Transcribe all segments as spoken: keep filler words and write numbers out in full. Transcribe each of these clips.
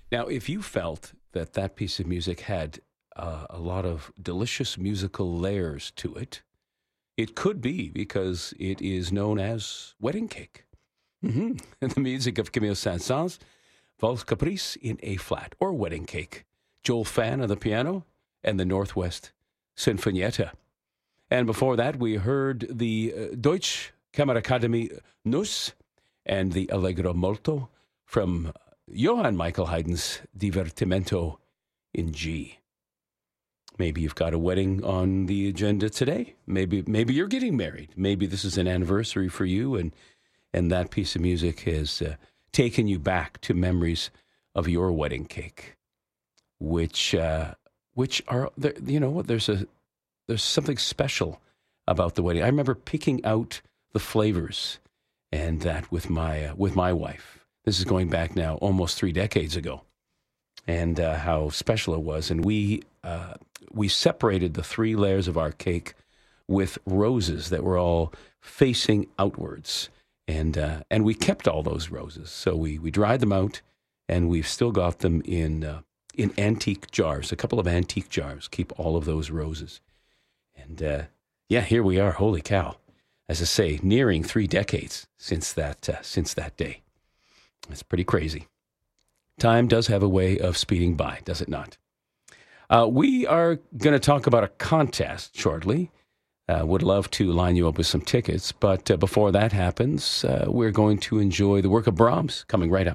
Now, if you felt that that piece of music had uh, a lot of delicious musical layers to it, it could be because it is known as Wedding Cake. Mm-hmm. And the music of Camille Saint-Saëns, Valse Caprice in A flat, or Wedding Cake. Joel Fan on the piano, and the Northwest Sinfonietta. And before that, we heard the uh, Deutsche Kammerakademie Nuss and the Allegro Molto from Johann Michael Haydn's Divertimento in G. Maybe you've got a wedding on the agenda today. Maybe maybe you're getting married. Maybe this is an anniversary for you, and and that piece of music has uh, taken you back to memories of your wedding cake, which uh, which are, you know, there's a there's something special about the wedding. I remember picking out the flavors, and that with my uh, with my wife. This is going back now almost three decades ago, and uh, how special it was. And we uh, we separated the three layers of our cake with roses that were all facing outwards. And uh, and we kept all those roses. So we, we dried them out, and we've still got them in uh, in antique jars, a couple of antique jars. Keep all of those roses. And uh, yeah, here we are. Holy cow! As I say, nearing three decades since that uh, since that day. It's pretty crazy. Time does have a way of speeding by, does it not? Uh, we are going to talk about a contest shortly. Uh, would love to line you up with some tickets, but uh, before that happens, uh, we're going to enjoy the work of Brahms coming right up.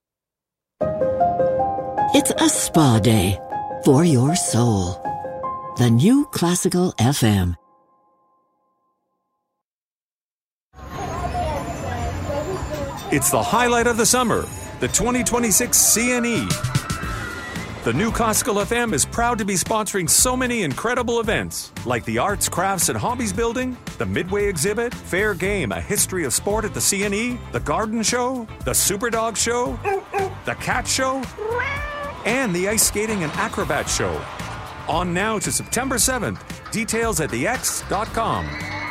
It's a spa day for your soul. The new Classical F M. It's the highlight of the summer, the twenty twenty-six C N E. The new Classical F M is proud to be sponsoring so many incredible events, like the Arts, Crafts, and Hobbies Building, the Midway Exhibit, Fair Game, a history of sport at the C N E, the Garden Show, the Superdog Show, the Cat Show, and the Ice Skating and Acrobat Show. On now to September seventh. Details at the x dot com.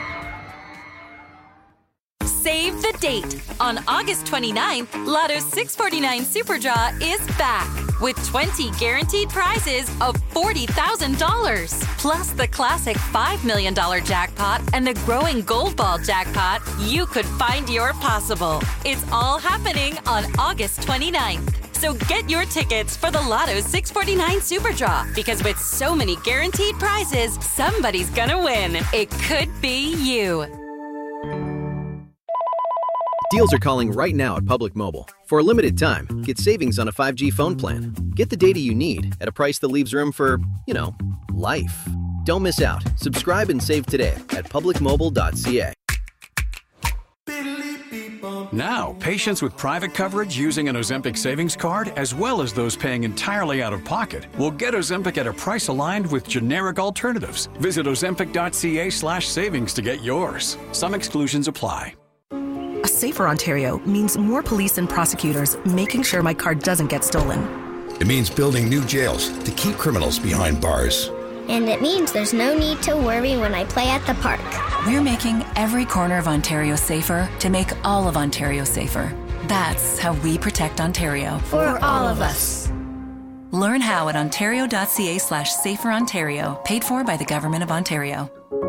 Save the date. On August twenty-ninth, Lotto's six forty-nine Super Draw is back with twenty guaranteed prizes of forty thousand dollars. Plus the classic five million dollars jackpot and the growing Gold Ball jackpot. You could find your possible. It's all happening on August twenty-ninth. So get your tickets for the Lotto's six forty-nine Super Draw, because with so many guaranteed prizes, somebody's gonna win. It could be you. Deals are calling right now at Public Mobile. For a limited time, get savings on a five G phone plan. Get the data you need at a price that leaves room for, you know, life. Don't miss out. Subscribe and save today at public mobile dot c a. Now, patients with private coverage using an Ozempic savings card, as well as those paying entirely out of pocket, will get Ozempic at a price aligned with generic alternatives. Visit ozempic dot c a slash savings to get yours. Some exclusions apply. A safer Ontario means more police and prosecutors making sure my car doesn't get stolen. It means building new jails to keep criminals behind bars. And it means there's no need to worry when I play at the park. We're making every corner of Ontario safer to make all of Ontario safer. That's how we protect Ontario. For all of us. Learn how at ontario dot c a slash safer Ontario. Paid for by the Government of Ontario.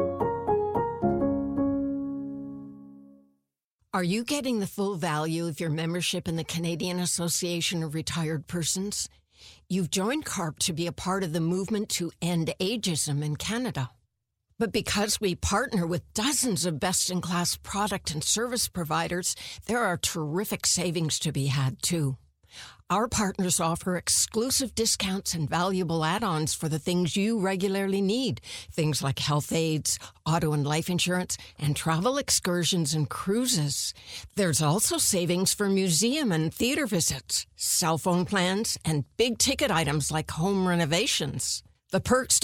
Are you getting the full value of your membership in the Canadian Association of Retired Persons? You've joined CARP to be a part of the movement to end ageism in Canada. But because we partner with dozens of best-in-class product and service providers, there are terrific savings to be had, too. Our partners offer exclusive discounts and valuable add-ons for the things you regularly need. Things like health aids, auto and life insurance, and travel excursions and cruises. There's also savings for museum and theater visits, cell phone plans, and big-ticket items like home renovations. The perks